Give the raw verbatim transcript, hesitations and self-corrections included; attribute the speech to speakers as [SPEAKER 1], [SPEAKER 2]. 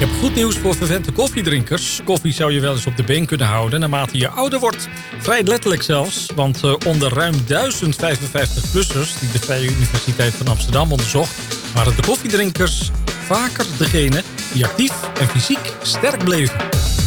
[SPEAKER 1] heb goed nieuws voor vervente koffiedrinkers. Koffie zou je wel eens op de been kunnen houden naarmate je ouder wordt. Vrij letterlijk zelfs, want uh, onder ruim duizend vijfenvijftig-plussers... die de Vrije Universiteit van Amsterdam onderzocht... waren de koffiedrinkers vaker degene die actief en fysiek sterk bleven.